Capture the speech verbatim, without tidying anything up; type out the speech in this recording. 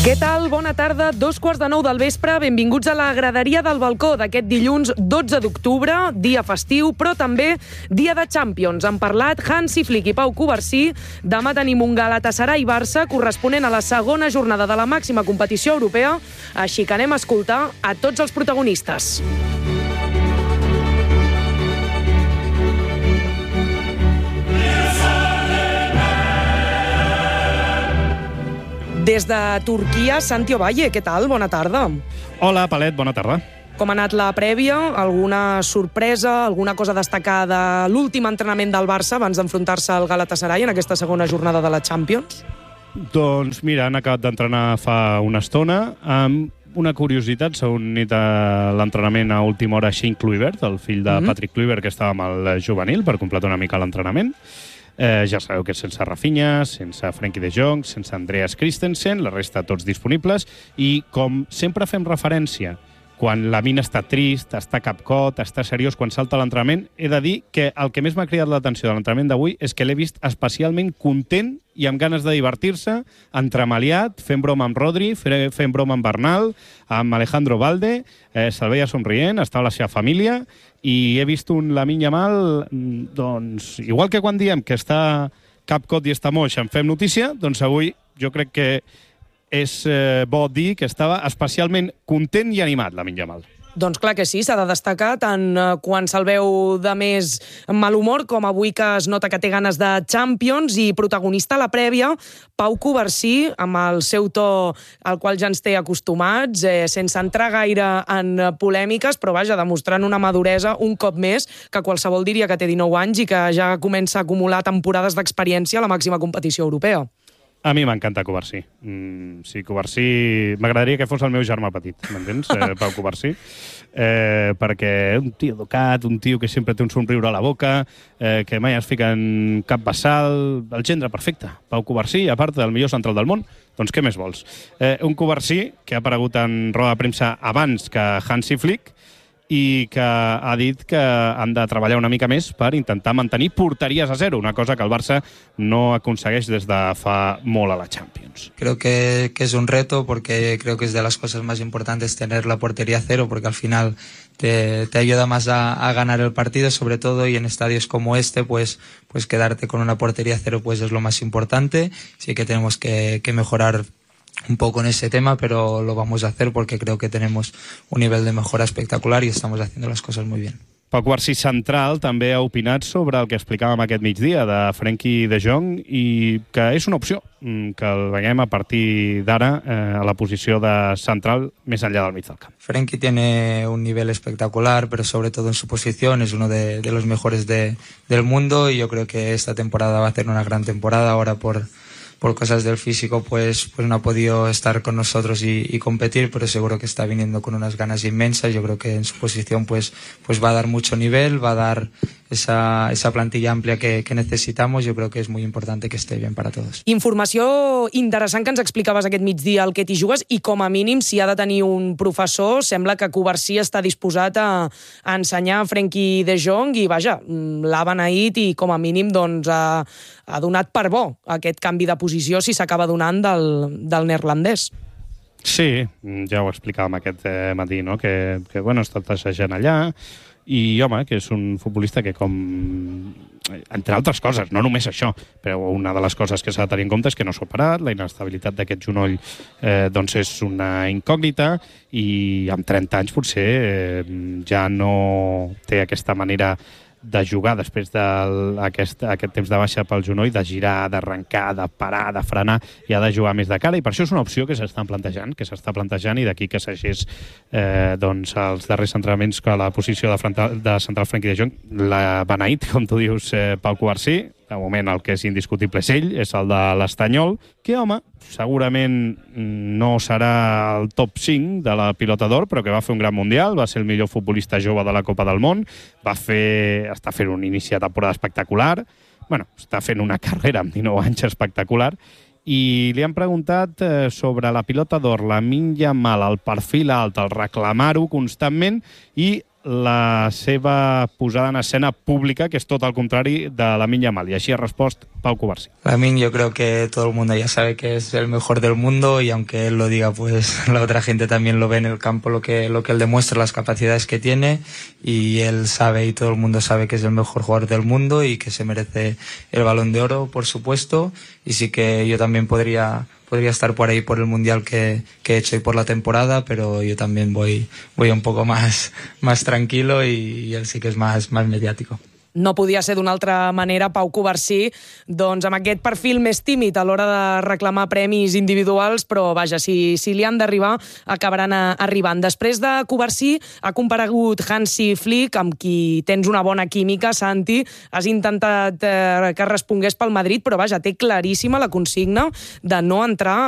Què tal? Bona tarda. Dos quarts de nou del vespre. Benvinguts a la graderia del balcó d'aquest dilluns dotze d'octubre, dia festiu, però també dia de Champions. Han parlat Hansi Flick i Pau Covarsí. Demà tenim un Galatasaray Barça corresponent a la segona jornada de la màxima competició europea. Així que anem a escoltar a tots els protagonistes. Des de Turquia, Santi Ovalle, què tal? Bona tarda. Hola, Palet, bona tarda. Com ha anat la prèvia? Alguna sorpresa, alguna cosa a destacar de l'últim entrenament del Barça abans d'enfrontar-se al Galatasaray en aquesta segona jornada de la Champions? Doncs mira, han acabat d'entrenar fa una estona amb una curiositat. S'ha unit a l'entrenament a última hora Shane Kluivert, el fill de mm-hmm. Patrick Kluivert, que estava amb el juvenil, per completar una mica l'entrenament. Eh, ja sabeu que és sense Rafinha, sense Frenkie de Jong, sense Andreas Christensen, la resta tots disponibles, i com sempre fem referència, quan la mina està trist, està capcot, està seriós, quan salta l'entrenament, he de dir que el que més m'ha cridat l'atenció de l'entrenament d'avui és que l'he vist especialment content i amb ganes de divertir-se, entremaliat, fent broma amb Rodri, fent broma amb Bernal, amb Alejandro Valde, eh, se'l veia somrient, estava la seva família, i he vist un Lamine Yamal, doncs, igual que quan diem que està capcot i està moix, en fem notícia, doncs avui jo crec que és eh, bo dir que estava especialment content i animat, Lamine Yamal. Doncs clar que sí, s'ha de destacar tant quan se'l veu de més mal humor com avui que es nota que té ganes de Champions, i protagonista a la prèvia, Pau Covarsí, amb el seu to al qual ja ens té acostumats, eh, sense entrar gaire en polèmiques, però vaja, demostrant una maduresa un cop més que qualsevol diria que té dinou anys i que ja comença a acumular temporades d'experiència a la màxima competició europea. A mi m'encanta Covarsí. Mm, sí, Covarsí... M'agradaria que fos el meu germà petit, m'entens, eh, Pau Covarsí? Eh, perquè un tio educat, un tio que sempre té un somriure a la boca, eh, que mai es fica en cap vessal, el gendre perfecte. Pau Covarsí, a part del millor central del món, doncs què més vols? Eh, un Covarsí que ha aparegut en roda de premsa abans que Hansi Flick, i que ha dit que han de treballar una mica més per intentar mantenir porteries a zero, una cosa que el Barça no aconsegueix des de fa molt a la Champions. Creo que, que es un reto, porque creo que es de las cosas más importantes tener la portería a cero, porque al final te, te ayuda más a, a ganar el partido, sobre todo, y en estadios como este, pues, pues quedarte con una portería a cero pues es lo más importante. Sí que tenemos que, que mejorar un poco en ese tema, pero lo vamos a hacer porque creo que tenemos un nivel de mejora espectacular y estamos haciendo las cosas muy bien. Pau Covarsí, central, també ha opinat sobre el que explicàvem aquest migdia de Frenkie de Jong, i que és una opció, que el veiem a partir d'ara eh, a la posició de central més enllà del mig del camp. Frenkie tiene un nivel espectacular, pero sobre todo en su posición es uno de, de los mejores de, del mundo, y yo creo que esta temporada va a hacer una gran temporada. Ahora por por cosas del físico pues, pues no ha podido estar con nosotros y, y competir, pero seguro que está viniendo con unas ganas inmensas. Yo creo que en su posición pues, pues va a dar mucho nivel, va a dar esa, esa plantilla amplia que, que necesitamos. Yo creo que es muy importante que esté bien para todos. Informació interessant que ens explicaves aquest migdia al que t'hi jugues, i com a mínim, si ha de tenir un professor, sembla que Covarsí està disposat a, a ensenyar a Frenkie de Jong, i vaja, l'ha beneït i com a mínim doncs, ha, ha donat per bo aquest canvi de posició si s'acaba donant del, del neerlandès. Sí, ja ho explicàvem aquest eh, matí, no? que, que bueno, ha estat assajant allà, i home, que és un futbolista que, com entre altres coses, no només això, però una de les coses que s'ha de tenir en compte és que no s'ha operat, la inestabilitat d'aquest genoll eh, doncs és una incògnita, i amb trenta anys potser eh, ja no té aquesta manera de jugar després d'aquest aquest temps de baixa pel genoll, de girar, d'arrencar, de parar, de frenar, i ha de jugar més de cara, i per això és una opció que s'estan plantejant, que s'està plantejant, i d'aquí que s'hagés eh, doncs, els darrers entrenaments que la posició de, frontal, de central Frenkie de Jong l'ha beneït, com tu dius, eh, Pau Covarsí. De moment el que és indiscutible és ell, és el de l'Estanyol, que, home, segurament no serà el top cinc de la Pilota d'Or, però que va fer un gran mundial, va ser el millor futbolista jove de la Copa del Món, va fer, està fent un inici de temporada espectacular, bueno, està fent una carrera amb dinou anys espectacular, i li han preguntat eh, sobre la Pilota d'Or, Lamine Yamal, el perfil alt, el reclamar-ho constantment, i la seva posada en escena pública, que és tot el contrari de Lamine Yamal. I així ha respost Pau Cubarsí. Lamine, yo creo que todo el mundo ya sabe que es el mejor del mundo y aunque él lo diga, pues la otra gente también lo ve en el campo, lo que, lo que él demuestra, las capacidades que tiene, y él sabe y todo el mundo sabe que es el mejor jugador del mundo y que se merece el Balón de Oro, por supuesto, y sí que yo también podría... podría estar por ahí por el mundial que, que he hecho y por la temporada, pero yo también voy, voy un poco más, más tranquilo y, y él sí que es más, más mediático. No podia ser d'una altra manera, Pau Cubarsí, doncs amb aquest perfil més tímid a l'hora de reclamar premis individuals, però vaja, si, si li han d'arribar, acabaran a, arribant. Després de Cubarsí ha comparegut Hansi Flick, amb qui tens una bona química, Santi. Has intentat eh, que respongués pel Madrid, però vaja, té claríssima la consigna de no entrar